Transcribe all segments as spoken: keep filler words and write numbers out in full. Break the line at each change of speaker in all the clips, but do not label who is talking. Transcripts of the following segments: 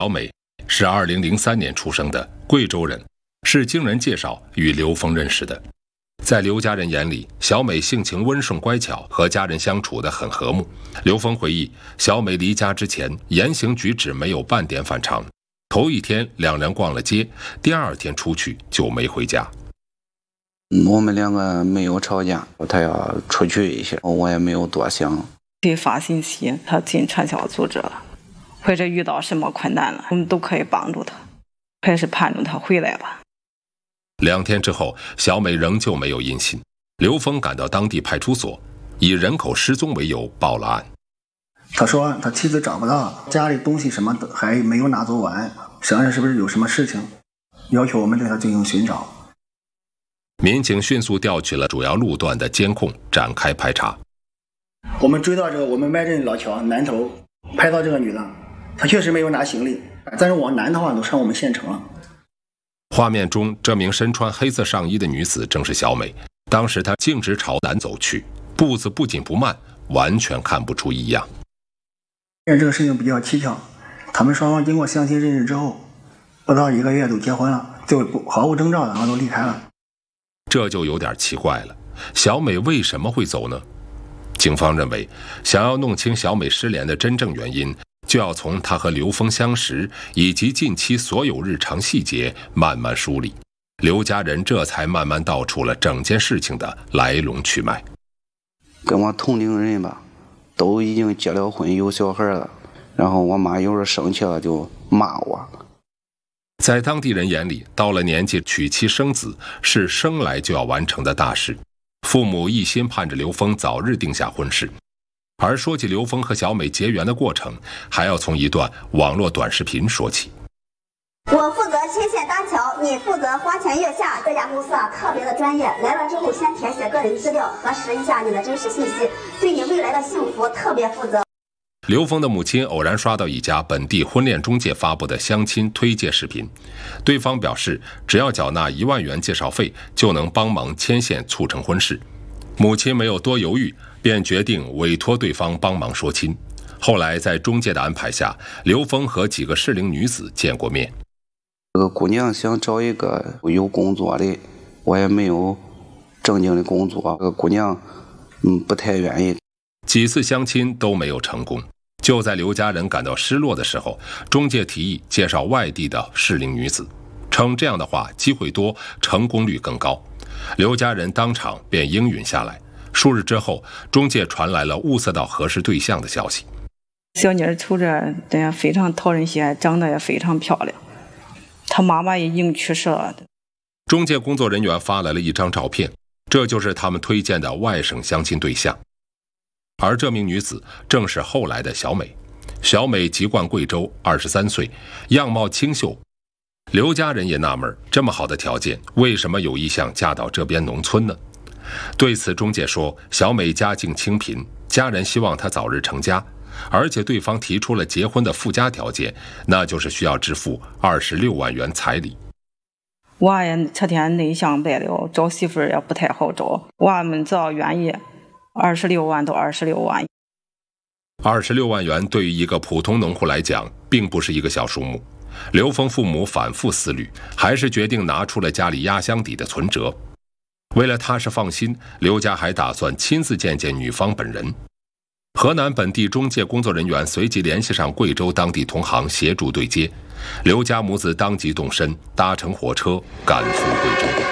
小美是二零零三年出生的贵州人，是经人介绍与刘峰认识的。在刘家人眼里，小美性情温顺乖巧，和家人相处得很和睦。刘峰回忆，小美离家之前言行举止没有半点反常，头一天两人逛了街，第二天出去就没回家。
我们两个没有吵架，他要出去一下，我也没有多想。
可以发信息，他进传销组织了，或者遇到什么困难了，我们都可以帮助他，还是盼着他回来吧。
两天之后，小美仍旧没有音信。刘峰赶到当地派出所，以人口失踪为由报了案。
他说他妻子找不到，家里东西什么的还没有拿走完，想想是不是有什么事情，要求我们对他进行寻找。
民警迅速调取了主要路段的监控，展开排查。
我们追到这个我们麦镇老桥南头，拍到这个女的，她确实没有拿行李，但是往南的话都上我们县城了。
画面中，这名身穿黑色上衣的女子正是小美。当时她径直朝南走去，步子不紧不慢，完全看不出异样。
这个事情比较蹊跷，他们双方经过相亲认识之后，不到一个月就结婚了，就毫无征兆的然后都离开了。
这就有点奇怪了，小美为什么会走呢？警方认为，想要弄清小美失联的真正原因，就要从她和刘峰相识以及近期所有日常细节慢慢梳理。刘家人这才慢慢道出了整件事情的来龙去脉。
跟我同龄人吧，都已经结了婚有小孩了，然后我妈有时候生气了就骂我。
在当地人眼里，到了年纪娶妻生子是生来就要完成的大事，父母一心盼着刘峰早日定下婚事。而说起刘峰和小美结缘的过程，还要从一段网络短视频说起。
我负责牵线搭桥，你负责花前月下。这家公司啊特别的专业，来了之后先填写个人资料，核实一下你的真实信息，对你未来的幸福特别负责。
刘峰的母亲偶然刷到一家本地婚恋中介发布的相亲推介视频，对方表示只要缴纳一万元介绍费，就能帮忙牵线促成婚事。母亲没有多犹豫，便决定委托对方帮忙说亲。后来在中介的安排下，刘峰和几个适龄女子见过面。
这个姑娘想找一个有工作的，我也没有正经的工作，这个姑娘嗯不太愿意。
几次相亲都没有成功。就在刘家人感到失落的时候，中介提议介绍外地的适龄女子，称这样的话机会多，成功率更高。刘家人当场便应允下来。数日之后，中介传来了物色到合适对象的消息。
小妮儿瞅着对非常讨人喜爱，长得也非常漂亮，她妈妈已经去世了。
中介工作人员发来了一张照片，这就是他们推荐的外省相亲对象。而这名女子正是后来的小美。小美籍贯贵州，二十三岁，样貌清秀。刘家人也纳闷，这么好的条件，为什么有意向嫁到这边农村呢？对此，中介说，小美家境清贫，家人希望她早日成家，而且对方提出了结婚的附加条件，那就是需要支付二十六万元彩礼。
娃也车天内向外了，找媳妇也不太好找，娃们只要愿意，二十六万到二十六万。
二十六万元对于一个普通农户来讲，并不是一个小数目。刘峰父母反复思虑，还是决定拿出了家里压箱底的存折。为了踏实放心，刘家还打算亲自见见女方本人。河南本地中介工作人员随即联系上贵州当地同行协助对接，刘家母子当即动身，搭乘火车赶赴贵州。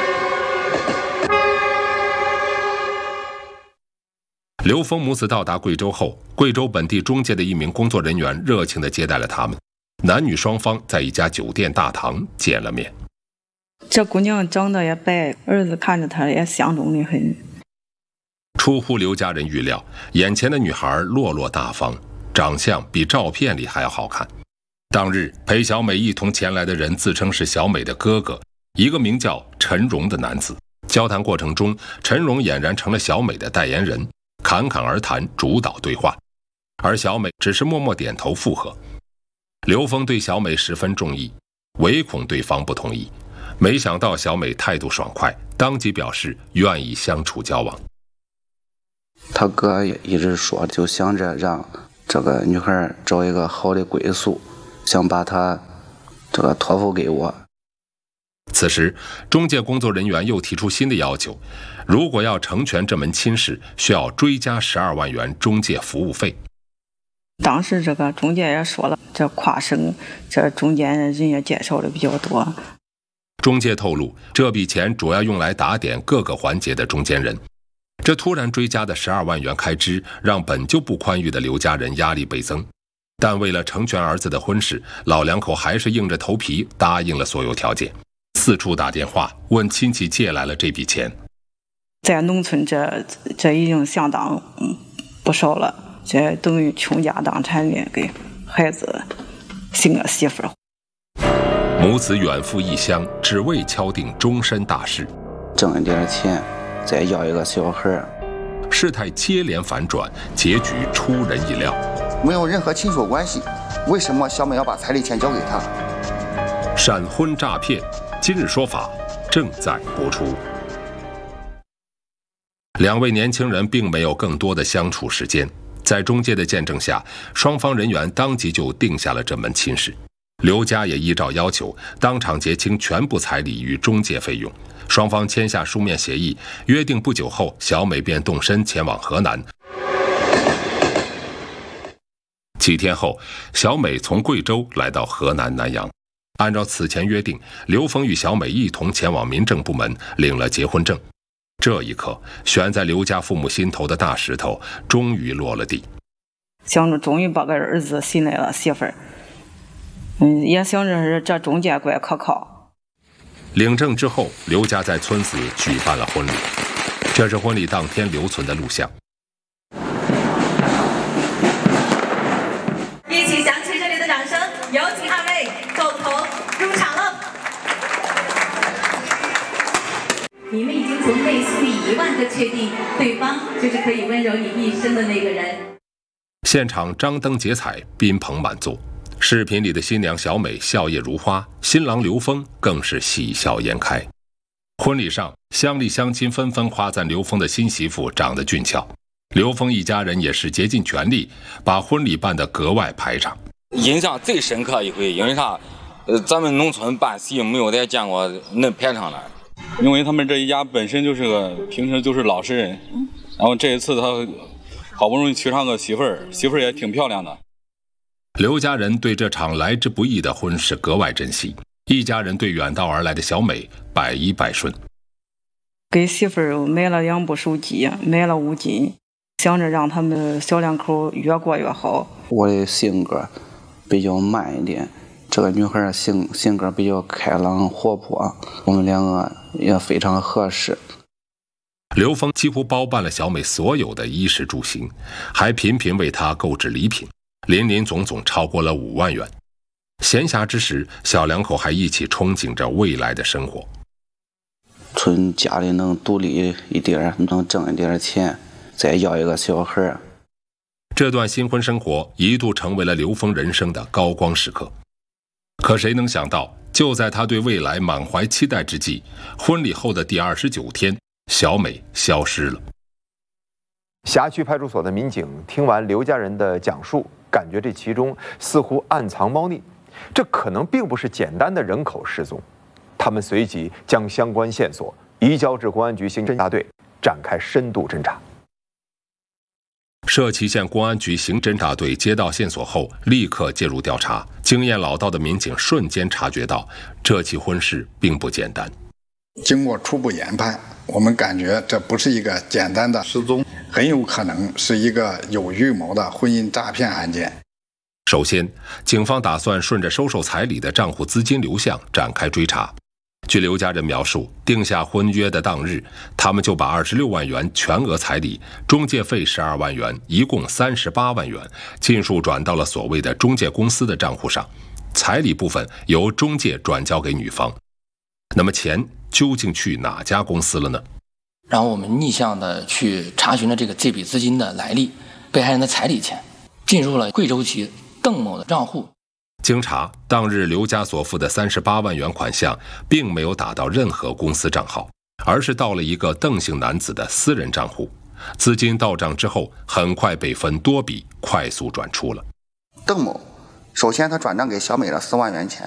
刘峰母子到达贵州后，贵州本地中介的一名工作人员热情地接待了他们，男女双方在一家酒店大堂见了面。
这姑娘长得也白，儿子看着她也相中的很。
出乎刘家人预料，眼前的女孩落落大方，长相比照片里还要好看。当日陪小美一同前来的人自称是小美的哥哥，一个名叫陈荣的男子。交谈过程中，陈荣俨然成了小美的代言人，侃侃而谈，主导对话，而小美只是默默点头附和。刘峰对小美十分中意，唯恐对方不同意。没想到小美态度爽快，当即表示愿意相处交往。
他哥也一直说，就想着让这个女孩找一个好的归宿， 想把他这个托付给我。
此时，中介工作人员又提出新的要求，如果要成全这门亲事，需要追加十二万元中介服务费。
当时这个中介也说了，这跨省这中间人也介绍的比较多。
中介透露，这笔钱主要用来打点各个环节的中间人。这突然追加的十二万元开支，让本就不宽裕的刘家人压力倍增。但为了成全儿子的婚事，老两口还是硬着头皮答应了所有条件。四处打电话问亲戚借来了这笔钱，
在农村这这已经相当不少了，这等于倾家荡产的给孩子寻个媳妇儿。
母子远赴异乡，只为敲定终身大事，
挣一点钱，再要一个小孩。
事态接连反转，结局出人意料。
没有任何亲属关系，为什么小美要把彩礼钱交给他？
闪婚诈骗，今日说法正在播出。两位年轻人并没有更多的相处时间，在中介的见证下，双方人员当即就定下了这门亲事。刘家也依照要求，当场结清全部彩礼与中介费用，双方签下书面协议，约定不久后，小美便动身前往河南。几天后，小美从贵州来到河南南阳。按照此前约定，刘峰与小美一同前往民政部门领了结婚证。这一刻，悬在刘家父母心头的大石头终于落了地。
想着终于把个儿子寻来了媳妇儿，嗯，也想着是这中介怪可靠。
领证之后，刘家在村子举办了婚礼。这是婚礼当天留存的录像。
一起响起热烈的掌声，有请二位狗头入场了。你们已经从内心里一万个确定，对方就是可以温柔你一生的那个人。
现场张灯结彩，宾朋满座。视频里的新娘小美笑靥如花，新郎刘峰更是喜笑颜开。婚礼上，乡里乡亲纷纷夸赞刘峰的新媳妇长得俊俏。刘峰一家人也是竭尽全力，把婚礼办得格外排场。
印象最深刻一回，因为啥？呃，咱们农村办喜没有再见过那排场了。
因为他们这一家本身就是个平时就是老实人，然后这一次他好不容易娶上个媳妇儿，媳妇儿也挺漂亮的。
刘家人对这场来之不易的婚事格外珍惜，一家人对远道而来的小美百依百顺。
给媳妇儿买了两部手机，买了五金，想着让他们小两口越过越好。
我的性格比较慢一点，这个女孩性性格比较开朗活泼，我们两个也非常合适。
刘峰几乎包办了小美所有的衣食住行，还频频为她购置礼品，林林总总超过了五万元。闲暇之时，小两口还一起憧憬着未来的生活。
从家里能独立一点，能挣一点钱，再要一个小孩。
这段新婚生活一度成为了刘峰人生的高光时刻。可谁能想到，就在他对未来满怀期待之际，婚礼后的第二十九天，小美消失了。
辖区派出所的民警听完刘家人的讲述，感觉这其中似乎暗藏猫腻，这可能并不是简单的人口失踪。他们随即将相关线索移交至公安局刑侦大队，展开深度侦查。
社旗县公安局刑侦大队接到线索后，立刻介入调查。经验老道的民警瞬间察觉到，这起婚事并不简单。
经过初步研判，我们感觉这不是一个简单的失踪，很有可能是一个有预谋的婚姻诈骗案件。
首先，警方打算顺着收受彩礼的账户资金流向展开追查。据刘家人描述，定下婚约的当日，他们就把二十六万元全额彩礼、中介费十二万元，一共三十八万元，尽数转到了所谓的中介公司的账户上，彩礼部分由中介转交给女方。那么钱究竟去哪家公司了呢？
然后我们逆向的去查询了这个这笔资金的来历，被害人的彩礼钱进入了贵州籍邓某的账户。
经查，当日刘家所付的三十八万元款项并没有打到任何公司账号，而是到了一个邓姓男子的私人账户。资金到账之后，很快被分多笔快速转出了。
邓某首先，他转账给小美了四万元钱，